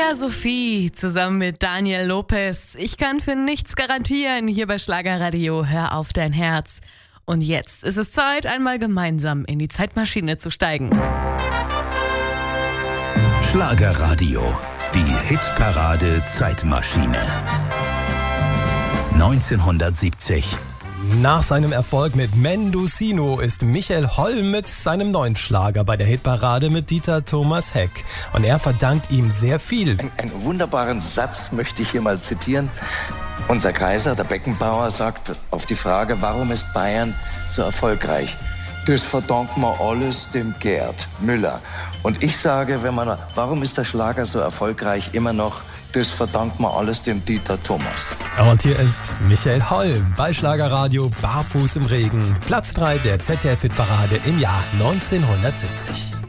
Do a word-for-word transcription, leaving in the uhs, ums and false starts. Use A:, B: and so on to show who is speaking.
A: Maria Sophie zusammen mit Daniel Lopez. Ich kann für nichts garantieren hier bei Schlagerradio. Hör auf dein Herz. Und jetzt ist es Zeit, einmal gemeinsam in die Zeitmaschine zu steigen.
B: Schlagerradio, die Hitparade Zeitmaschine. neunzehnhundertsiebzig.
C: Nach seinem Erfolg mit Mendocino ist Michael Holm mit seinem neuen Schlager bei der Hitparade mit Dieter Thomas Heck. Und er verdankt ihm sehr viel.
D: Ein, einen wunderbaren Satz möchte ich hier mal zitieren. Unser Kaiser, der Beckenbauer, sagt auf die Frage, warum ist Bayern so erfolgreich? Das verdanken wir alles dem Gerd Müller. Und ich sage, wenn man, warum ist der Schlager so erfolgreich immer noch? Das verdanken wir alles dem Dieter Thomas.
C: Und hier ist Michael Holm bei Schlagerradio Barfuß im Regen. Platz drei der Z D F-Hitparade im Jahr neunzehnhundertsiebzig.